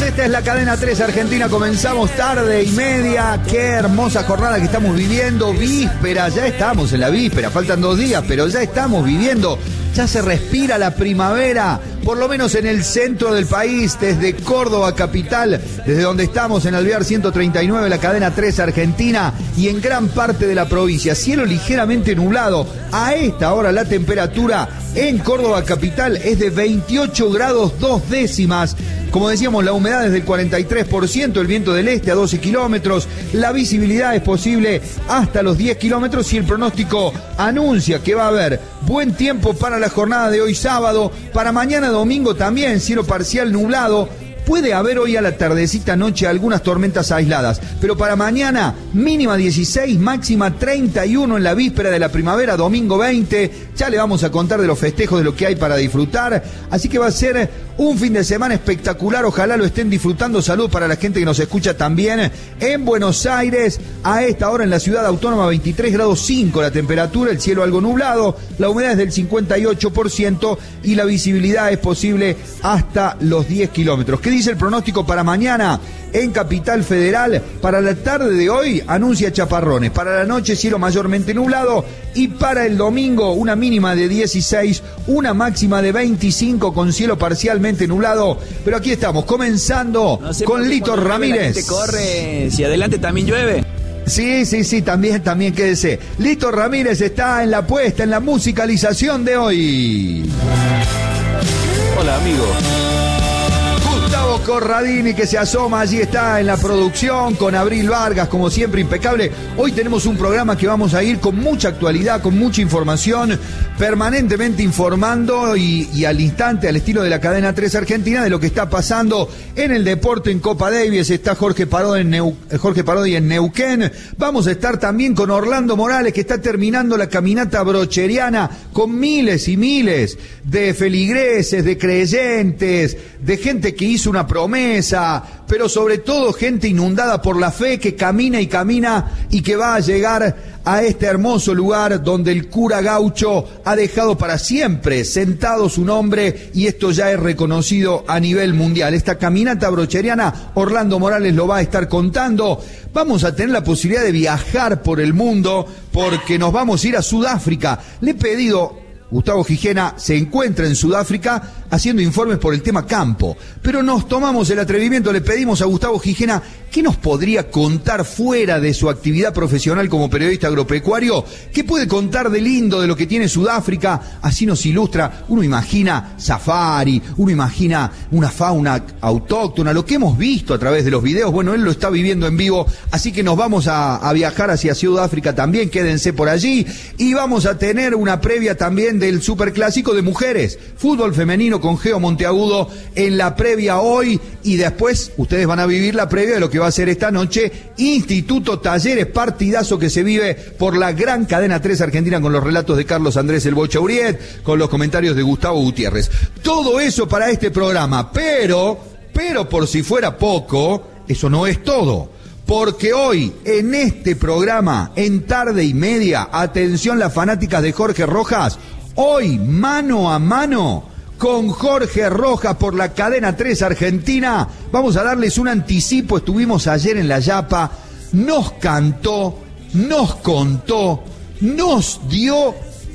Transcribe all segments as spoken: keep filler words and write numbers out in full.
Esta es la cadena tres Argentina, comenzamos tarde y media, qué hermosa jornada que estamos viviendo, víspera, ya estamos en la víspera, faltan dos días, pero ya estamos viviendo, ya se respira la primavera, por lo menos en el centro del país, desde Córdoba capital, desde donde estamos en Alvear ciento treinta y nueve, la cadena tres Argentina, y en gran parte de la provincia, cielo ligeramente nublado, a esta hora la temperatura en Córdoba capital es de veintiocho grados dos décimas, como decíamos, la humedad es del cuarenta y tres por ciento, el viento del este a doce kilómetros, la visibilidad es posible hasta los diez kilómetros y el pronóstico anuncia que va a haber buen tiempo para la jornada de hoy sábado, para mañana domingo también, cielo parcial nublado. Puede haber hoy a la tardecita noche algunas tormentas aisladas, pero para mañana mínima dieciséis, máxima treinta y uno en la víspera de la primavera, domingo veinte. Ya le vamos a contar de los festejos, de lo que hay para disfrutar. Así que va a ser un fin de semana espectacular, ojalá lo estén disfrutando. Salud para la gente que nos escucha también en Buenos Aires. A esta hora en la ciudad autónoma veintitrés grados cinco la temperatura, el cielo algo nublado, la humedad es del cincuenta y ocho por ciento y la visibilidad es posible hasta los diez kilómetros. ¿Qué dice el pronóstico para mañana en Capital Federal? Para la tarde de hoy anuncia chaparrones, para la noche cielo mayormente nublado y para el domingo una mínima de dieciséis, una máxima de veinticinco con cielo parcialmente nublado. Pero aquí estamos comenzando no sé con Lito Ramírez. Te corre, si adelante también llueve. Sí, sí, sí, también, también quédese. Lito Ramírez está en la puesta, en la musicalización de hoy. Hola, amigo. Gustavo Corradini, que se asoma, allí está en la producción, con Abril Vargas, como siempre, impecable. Hoy tenemos un programa que vamos a ir con mucha actualidad, con mucha información, permanentemente informando y, y al instante, al estilo de la cadena tres Argentina, de lo que está pasando en el deporte en Copa Davis. Está Jorge Parodi en, Neu, Jorge Parodi en Neuquén. Vamos a estar también con Orlando Morales, que está terminando la caminata brocheriana con miles y miles de feligreses, de creyentes, de gente que hizo una promesa, pero sobre todo gente inundada por la fe, que camina y camina y que va a llegar a este hermoso lugar donde el cura gaucho ha dejado para siempre sentado su nombre, y esto ya es reconocido a nivel mundial. Esta caminata brocheriana, Orlando Morales lo va a estar contando. Vamos a tener la posibilidad de viajar por el mundo porque nos vamos a ir a Sudáfrica. Le he pedido... Gustavo Gijena se encuentra en Sudáfrica haciendo informes por el tema campo, pero nos tomamos el atrevimiento, le pedimos a Gustavo Gijena qué nos podría contar fuera de su actividad profesional como periodista agropecuario, qué puede contar de lindo de lo que tiene Sudáfrica. Así nos ilustra, uno imagina safari, uno imagina una fauna autóctona, lo que hemos visto a través de los videos. Bueno, él lo está viviendo en vivo, así que nos vamos a, a viajar hacia Sudáfrica también, quédense por allí, y vamos a tener una previa también del superclásico de mujeres, fútbol femenino con Geo Monteagudo en la previa hoy, y después ustedes van a vivir la previa de lo que va a ser esta noche Instituto Talleres, partidazo que se vive por la gran cadena tres Argentina, con los relatos de Carlos Andrés El Bocha Uriet, con los comentarios de Gustavo Gutiérrez. Todo eso para este programa, pero, pero por si fuera poco, eso no es todo. Porque hoy, en este programa, en tarde y media, atención las fanáticas de Jorge Rojas, hoy mano a mano con Jorge Rojas por la cadena tres Argentina. Vamos a darles un anticipo, estuvimos ayer en La Yapa, nos cantó, nos contó, nos dio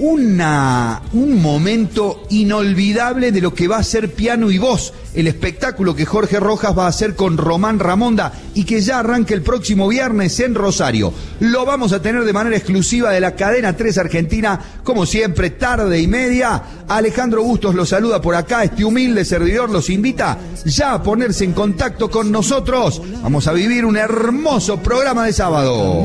una, un momento inolvidable de lo que va a ser Piano y Voz, el espectáculo que Jorge Rojas va a hacer con Román Ramonda y que ya arranca el próximo viernes en Rosario. Lo vamos a tener de manera exclusiva de la cadena tres Argentina, como siempre, tarde y media. Alejandro Bustos los saluda por acá, este humilde servidor los invita ya a ponerse en contacto con nosotros. Vamos a vivir un hermoso programa de sábado.